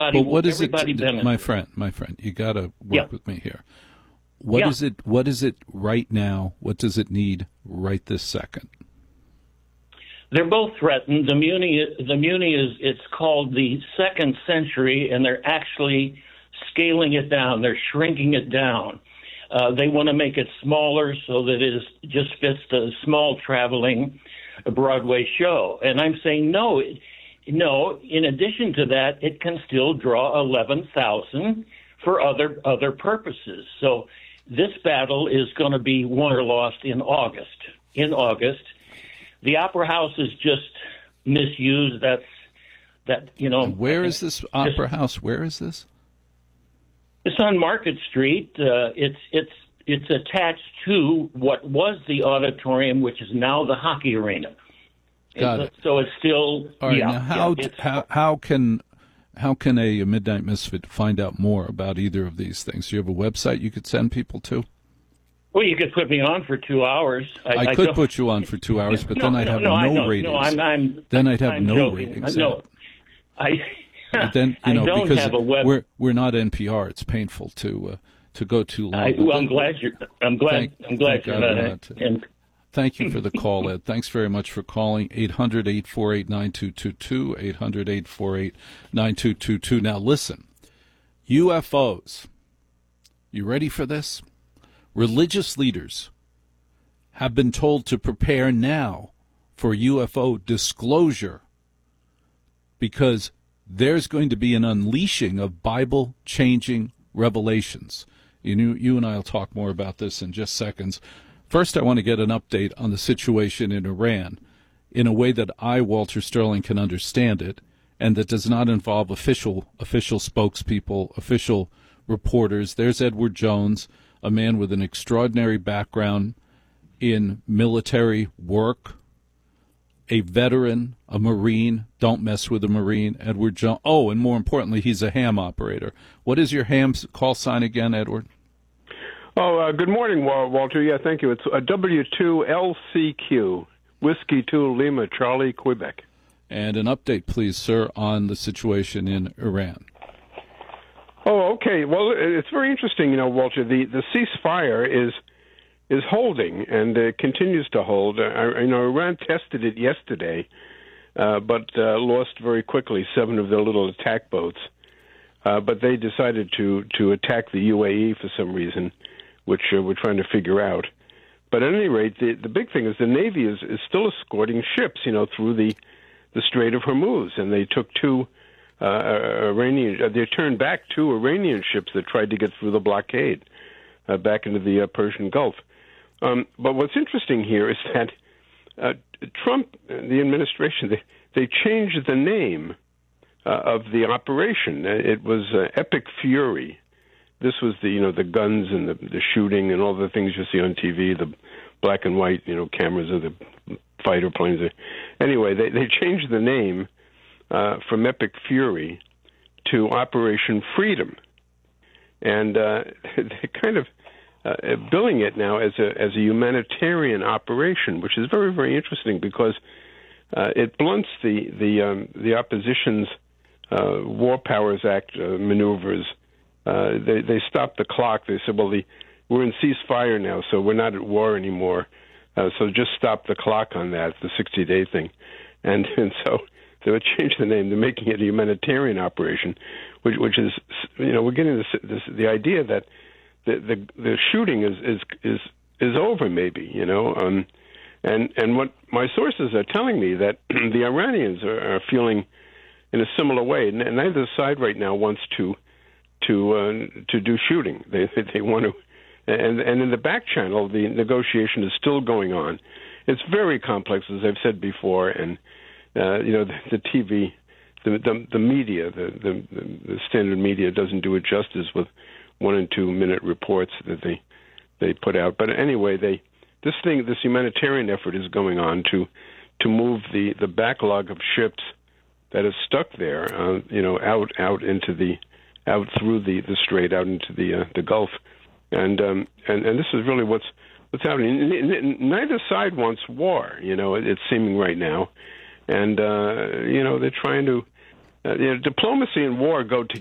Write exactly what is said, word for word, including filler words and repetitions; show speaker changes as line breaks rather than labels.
But what is
everybody
it,
benefits.
my friend, my friend, you got to work
Yeah.
with me here. What
Yeah.
is it, what is it right now? What does it need right this second?
They're both threatened. The Muni, the Muni is, it's called the second century, and they're actually scaling it down. They're shrinking it down. Uh, they want to make it smaller so that it is, just fits the small traveling Broadway show. And I'm saying, no, it, no, in addition to that, it can still draw eleven thousand for other other purposes. So this battle is going to be won or lost in August. In August, the Opera House is just misused. That's that you know.
And where is this Opera House? Where is this?
It's on Market Street. Uh, it's it's it's attached to what was the auditorium, which is now the hockey arena.
Got
it.
it.
So it's still.
All right.
Yeah,
now, how
yeah,
how how can how can a Midnight Misfit find out more about either of these things? Do you have a website you could send people to?
Well, you could put me on for two hours. I,
I,
I
could
don't-
put you on for two hours, but
no,
then I'd
no,
have
no,
no,
I know,
ratings.
No, I'm, I'm,
then I'd have
I'm
no
joking.
ratings.
No, I.
But then you
I
know
don't
because
have a web.
we're we're not N P R. It's painful to uh, to go too long.
I,
But
well, I'm
then-
glad you're. I'm glad.
Thank-
I'm glad
thank
you're
God
not.
we're
in-
not.
in-
Thank you for the call, Ed. Thanks very much for calling. eight hundred, eight four eight, nine two two two, eight hundred, eight four eight, nine two two two. Now, listen, U F Os, you ready for this? Religious leaders have been told to prepare now for U F O disclosure because there's going to be an unleashing of Bible-changing revelations. You, know, you and I will talk more about this in just seconds. First, I want to get an update on the situation in Iran in a way that I, Walter Sterling, can understand it, and that does not involve official official spokespeople, official reporters. There's Edward Jones, a man with an extraordinary background in military work, a veteran, a Marine. Don't mess with a Marine, Edward Jones. Oh, and more importantly, he's a ham operator. What is your ham call sign again, Edward?
Oh, uh, good morning, Walter. Yeah, thank you. It's uh, W two L C Q, Whiskey two Lima, Charlie, Quebec.
And an update, please, sir, on the situation in Iran.
Oh, okay. Well, it's very interesting, you know, Walter. The, the ceasefire is is holding and uh, continues to hold. Uh, you know, Iran tested it yesterday, uh, but uh, lost very quickly seven of their little attack boats. Uh, but they decided to, to attack the U A E for some reason, which uh, we're trying to figure out. But at any rate, the, the big thing is the Navy is, is still escorting ships, you know, through the, the Strait of Hormuz. And they took two uh, Iranian, uh, they turned back two Iranian ships that tried to get through the blockade uh, back into the uh, Persian Gulf. Um, but what's interesting here is that uh, Trump, the administration, they, they changed the name uh, of the operation. It was uh, Epic Fury. This was the, you know, the guns and the, the shooting and all the things you see on T V, the black and white, you know, cameras of the fighter planes. Anyway, they, they changed the name uh, from Epic Fury to Operation Freedom. And uh, they kind of uh, billing it now as a as a humanitarian operation, which is very, very interesting because uh, it blunts the, the, um, the opposition's uh, War Powers Act uh, maneuvers. Uh, they they stopped the clock. They said, well, the, we're in ceasefire now, so we're not at war anymore. Uh, so just stop the clock on that, the sixty-day thing. And and so they would change the name. They're making it a humanitarian operation, which which is, you know, we're getting this, this the idea that the the, the shooting is, is is is over, maybe, you know. Um, and and what my sources are telling me that the Iranians are, are feeling in a similar way. And neither side right now wants to. to uh, to do shooting. They they want to, and and in the back channel, the negotiation is still going on. It's very complex, as I've said before, and uh, you know the, the T V, the the, the media, the, the the standard media doesn't do it justice with one and two minute reports that they they put out. But anyway, they this thing, this humanitarian effort is going on to to move the, the backlog of ships that is stuck there, uh, you know, out out into the out through the, the strait, out into the uh, the Gulf, and um, and and this is really what's what's happening. Neither side wants war, you know. It's seeming right now, and uh, you know they're trying to Uh, you know, diplomacy and war go together.